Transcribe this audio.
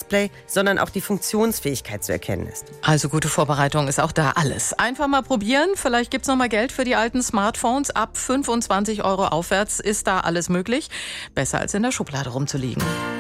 Display, sondern auch die Funktionsfähigkeit zu erkennen ist. Also gute Vorbereitung ist auch da alles. Einfach mal probieren. Vielleicht gibt's noch mal Geld für die alten Smartphones. Ab 25 € aufwärts ist da alles möglich. Besser als in der Schublade rumzuliegen.